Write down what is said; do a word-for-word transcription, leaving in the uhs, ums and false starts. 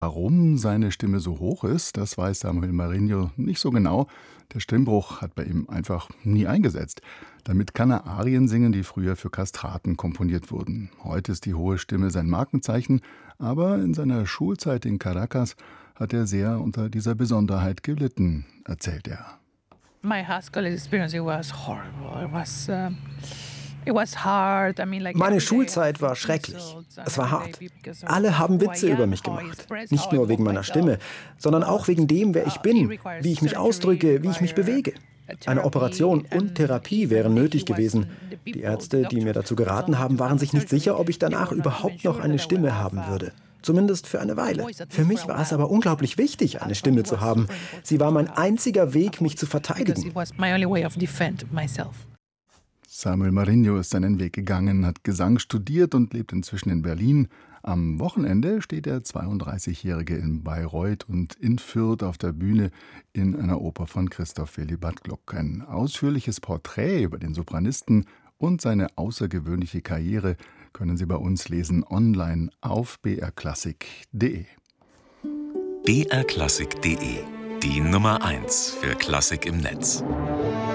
Warum seine Stimme so hoch ist, das weiß Samuel Marinho nicht so genau. Der Stimmbruch hat bei ihm einfach nie eingesetzt. Damit kann er Arien singen, die früher für Kastraten komponiert wurden. Heute ist die hohe Stimme sein Markenzeichen, aber in seiner Schulzeit in Caracas hat er sehr unter dieser Besonderheit gelitten, erzählt er. My high school experience, it was horrible. It was, um It was hard. I mean, like Meine Schulzeit war schrecklich. Es war hart. Alle haben Witze über mich gemacht. Nicht nur wegen meiner Stimme, sondern auch wegen dem, wer ich bin, wie ich mich ausdrücke, wie ich mich bewege. Eine Operation und Therapie wären nötig gewesen. Die Ärzte, die mir dazu geraten haben, waren sich nicht sicher, ob ich danach überhaupt noch eine Stimme haben würde. Zumindest für eine Weile. Für mich war es aber unglaublich wichtig, eine Stimme zu haben. Sie war mein einziger Weg, mich zu verteidigen. Samuel Marinho ist seinen Weg gegangen, hat Gesang studiert und lebt inzwischen in Berlin. Am Wochenende steht der zweiunddreißigjährige in Bayreuth und in Fürth auf der Bühne in einer Oper von Christoph Willibald Gluck. Ein ausführliches Porträt über den Sopranisten und seine außergewöhnliche Karriere können Sie bei uns lesen online auf b r klassik punkt d e. b r klassik punkt d e, die Nummer eins für Klassik im Netz.